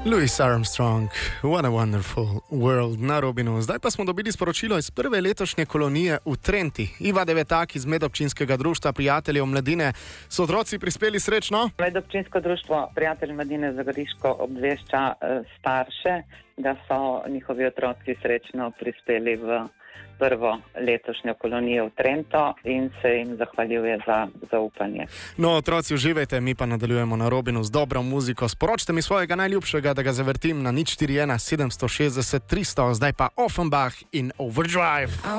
Louis Armstrong, What a Wonderful World na Robinu. Zdaj pa smo dobili sporočilo iz prve letošnje kolonije v Trenti. Iva Devetak iz Medobčinskega društva prijateljev mladine. So otroci prispeli srečno? Medobčinsko društvo prijateljev mladine Zagoriško obvešča starše, da so njihovi otroci srečno prispeli v prvo letošnjo kolonijo v Trento in se jim zahvaljuje za zaupanje. No, otroci, uživajte, mi pa nadaljujemo na Robinu z dobro muziko. Sporočite mi svojega najljubšega, da ga zavrtim na 041 760 300, zdaj pa Offenbach in Overdrive.